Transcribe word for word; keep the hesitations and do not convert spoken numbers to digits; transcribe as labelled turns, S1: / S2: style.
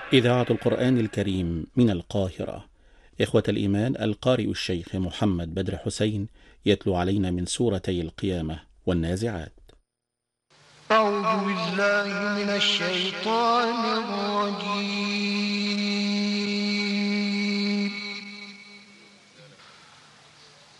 S1: إذاعة القرآن الكريم من القاهرة. إخوة الإيمان، القارئ الشيخ محمد بدر حسين يتلو علينا من سورتي القيامة والنازعات.
S2: أعوذ بالله من الشيطان الرجيم.